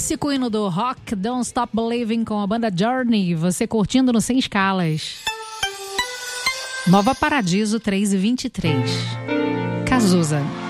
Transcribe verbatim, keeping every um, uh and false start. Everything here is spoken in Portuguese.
Clássico hino do rock, Don't Stop Believing, com a banda Journey, você curtindo no Sem Escalas. Nova Paradiso três e vinte e três. Cazuza.